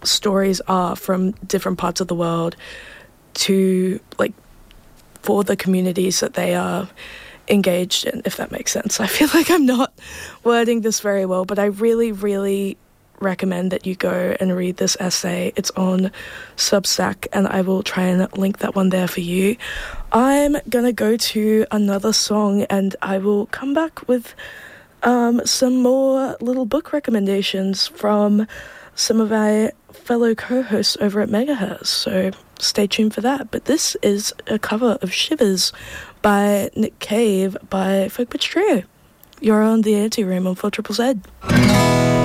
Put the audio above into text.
stories are from different parts of the world to, like, for the communities that they are engaged in, if that makes sense. I feel like I'm not wording this very well, but I really, really recommend that you go and read this essay. It's on Substack, and I will try and link that one there for you. I'm gonna go to another song, and I will come back with some more little book recommendations from some of our fellow co-hosts over at Megahertz, so stay tuned for that. But this is a cover of Shivers by Nick Cave by Folk Pitch Trio. You're on the Anti-Room on 4ZZZ.